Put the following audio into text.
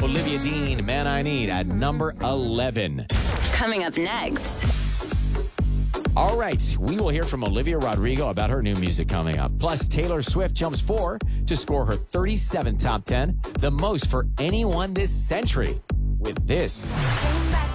Olivia Dean, Man I Need, at number 11. Coming up next. All right, we will hear from Olivia Rodrigo about her new music coming up. Plus, Taylor Swift jumps 4 to score her 37th top 10, the most for anyone this century, with this.